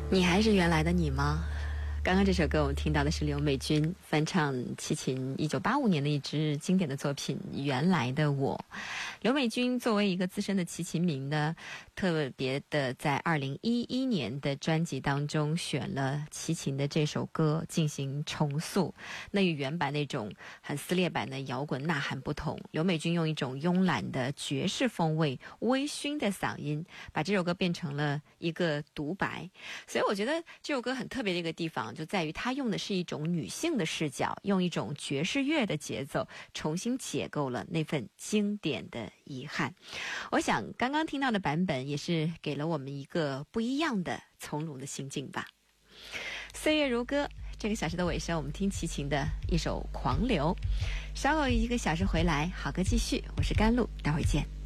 你还是原来的你吗？刚刚这首歌我们听到的是刘美君翻唱齐秦1985年的一支经典的作品《原来的我》。刘美君作为一个资深的齐秦迷呢，特别的在2011年的专辑当中选了齐秦的这首歌进行重塑。那与原版那种很撕裂版的摇滚呐喊不同，刘美君用一种慵懒的爵士风味、微醺的嗓音，把这首歌变成了一个独白。所以我觉得这首歌很特别的一个地方就在于它用的是一种女性的视角，用一种爵士乐的节奏重新解构了那份经典的遗憾。我想刚刚听到的版本也是给了我们一个不一样的从容的心境吧。岁月如歌，这个小时的尾声我们听齐秦的一首《狂流》。稍后1个小时回来，好歌继续，我是甘露，待会儿见。